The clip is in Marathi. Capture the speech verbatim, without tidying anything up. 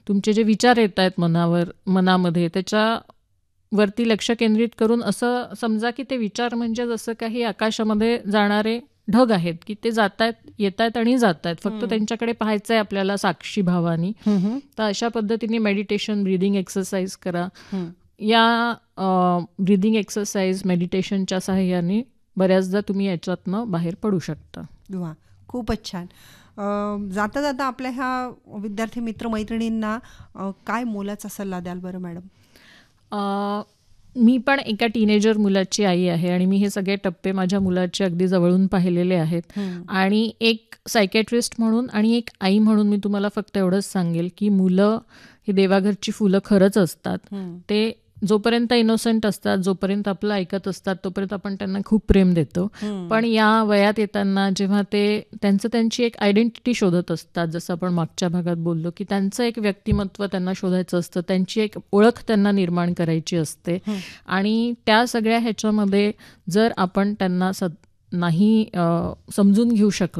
तुमचे जे विचार येत आहेत मनावर मनामध्ये त्याच्यावरती लक्ष केंद्रित करून असं समजा की ते विचार म्हणजे जसं काही आकाशामध्ये जाणारे ढग आहेत की ते जात आहेत येत आहेत आणि जात आहेत, फक्त त्यांच्याकडे पाहायचं आहे आपल्याला साक्षी भावानी. तर अशा पद्धतीने मेडिटेशन, ब्रीदिंग एक्सरसाइज करा. या ब्रीदिंग एक्सरसाइज मेडिटेशनच्या सहाय्याने बऱ्याचदा तुम्ही याच्यातनं बाहेर पडू शकता. वा, खूपच छान. जाता जाता आपल्या ह्या विद्यार्थी मित्रमैत्रिणींना काय मोलाचा सल्ला द्याल बरं मॅडम? मी पण एका टीनेजर मुलाची आई आहे आणि मी हे सगळे टप्पे माझ्या मुलाचे अगदी जवळून पाहिलेले आहेत. आणि एक सायकॅट्रिस्ट म्हणून आणि एक आई म्हणून मी तुम्हाला फक्त एवढंच सांगेल की मुलं ही देवाघरची फुलं खरंच असतात. ते जोपर्यंत इनोसंट असतात, जोपर्यंत आपलं ऐकत असतात, तोपर्यंत आपण त्यांना खूप प्रेम देतो. पण या वयात येताना जेव्हा ते त्यांचं त्यांची एक आयडेंटिटी शोधत असतात, जसं आपण मागच्या भागात बोललो की त्यांचं एक व्यक्तिमत्व त्यांना शोधायचं असतं, त्यांची एक ओळख त्यांना निर्माण करायची असते. आणि त्या सगळ्या ह्याच्यामध्ये जर आपण त्यांना स नाही समजून घेऊ शकलो